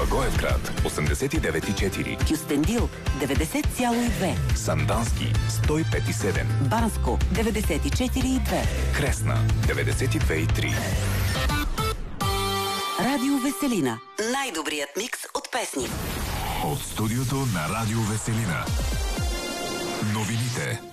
Благоевград 89,4, Кюстендил 90,2, Сандански 105,7, Банско 94,2, Кресна 92,3. Радио Веселина. Най-добрият микс от песни. От студиото на Радио Веселина. Новините.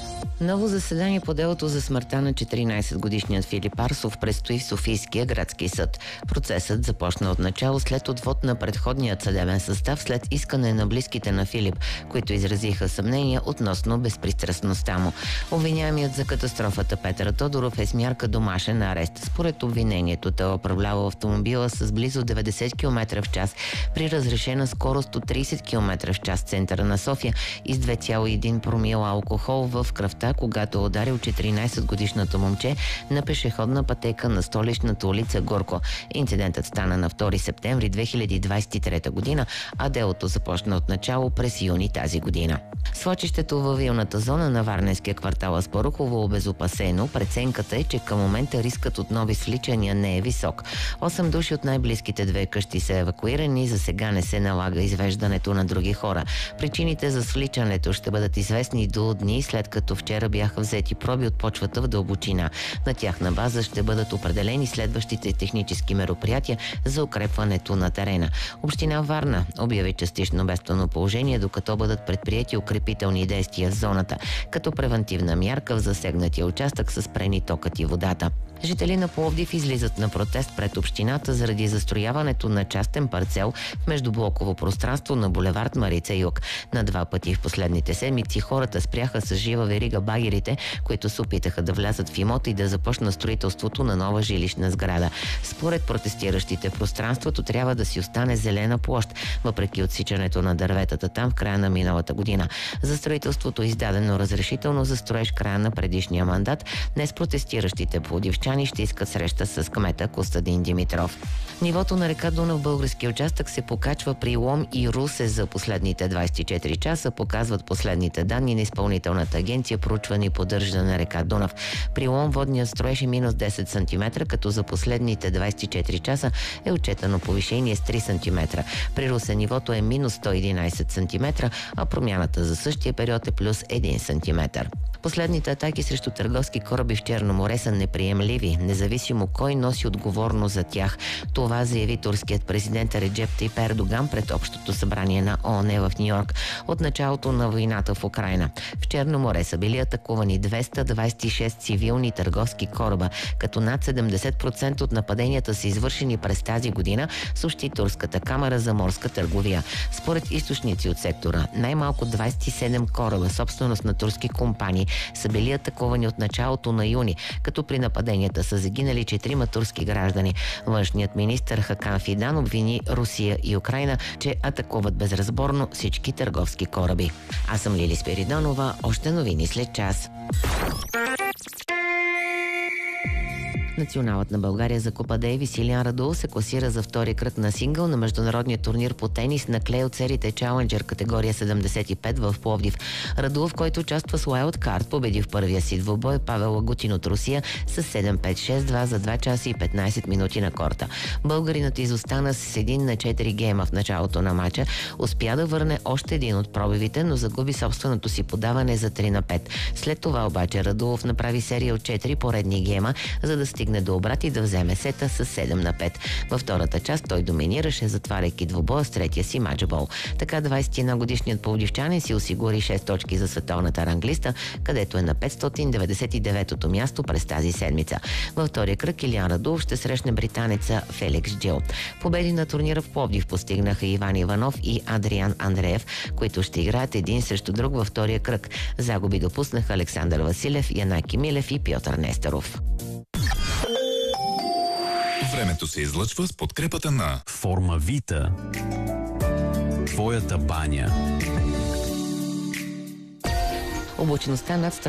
Ново заседание по делото за смъртта на 14-годишният Филип Арсов предстои в Софийския градски съд. Процесът започна от начало след отвод на предходният съдебен състав след искане на близките на Филип, които изразиха съмнения относно безпристрастността му. Обвиняемият за катастрофата Петър Тодоров е с мярка домашен арест. Според обвинението той управлява автомобила с близо 90 км в час при разрешена скорост от 30 км в час в центъра на София и с 2,1 промила алкохол в кръвта, когато ударил 14-годишното момче на пешеходна пътека на столичната улица Горко. Инцидентът стана на 2 септември 2023 година, а делото започна от начало през юни тази година. Свлачището във вилната зона на Варненския квартал Аспарухово обезопасено. Преценката е, че към момента рискът от нови свличания не е висок. 8 души от най-близките две къщи са евакуирани и за сега не се налага извеждането на други хора. Причините за свличането ще бъдат известни до дни, след като вчера бяха взети проби от почвата в дълбочина. На тяхна база ще бъдат определени следващите технически мероприятия за укрепването на терена. Община Варна обяви частично бедствено положение, докато бъдат предприети укрепителни действия в зоната, като превентивна мярка в засегнатия участък са спрени токът и водата. Жители на Пловдив излизат на протест пред общината заради застрояването на частен парцел в междублоково пространство на булевард Марица Юг. На 2 пъти в последните седмици хората спряха с жива верига багерите, които се опитаха да влязат в имота и да започнат строителството на нова жилищна сграда. Според протестиращите, пространството трябва да си остане зелена площ, въпреки отсичането на дърветата там в края на миналата година. За строителството е издадено разрешително за строеж края на предишния мандат. Днес протестиращите пловдивчани ще искат среща с кмета Костадин Димитров. Нивото на река Дунав в българския участък се покачва при Лом и Русе за последните 24 часа, показват последните данни на Изпълнителната агенция проучване и поддържане на река Дунав. При Лом водният строеж е минус 10 см, като за последните 24 часа е отчетено повишение с 3 см. При Русе нивото е минус 111 см, а промяната за същия период е плюс 1 см. Последните атаки срещу търговски кораби в Черно море са неприемливи, независимо кой носи отговорност за тях. Това заяви турският президент Реджеп Тайип Ердоган пред Общото събрание на ООН в Нью-Йорк от началото на войната в Украйна. В Черно море са били атакувани 226 цивилни търговски кораба, като над 70% от нападенията са извършени през тази година, съобщи Турската камара за морска търговия. Според източници от сектора, най-малко 27 кораба, собственост на турски компании, са били атакувани от началото на юни, като при нападенията са загинали 4 турски граждани. Външният министър Хакан Фидан обвини Русия и Украйна, че атакуват безразборно всички търговски кораби. Аз съм Лили Спиридонова, още новини след час. Националът на България за Купа Дейвис Илиан Радулов се класира за втори кръг на сингъл на международния турнир по тенис на клей от серите Challenger категория 75 в Пловдив. Радулов, който участва с Wild Card, победи в първия си двубой Павел Лагутин от Русия с 7-5-6-2 за 2 часа и 15 минути на корта. Българинът изостана с 1-4 гейма в началото на матча, успя да върне още един от пробивите, но загуби собственото си подаване за 3-5. След това обаче Радулов направи серия от 4 поредни гейма, за да стигне до обрат и да вземе сета с 7-5. Във втората част той доминираше, затваряйки двубоя с третия си матчбол. Така 21-годишният пловдивчанин си осигури 6 точки за световната ранглиста, където е на 599-то място през тази седмица. Във втория кръг Илиан Радулов ще срещне британеца Феликс Джил. Победи на турнира в Пловдив постигнаха Иван Иванов и Адриан Андреев, които ще играят един срещу друг във втория кръг. Загуби допуснаха Александър Василев, Янаки Милев и Пьотър Нестеров. Времето се излъчва с подкрепата на Формавита. Твоята баня. Облачността над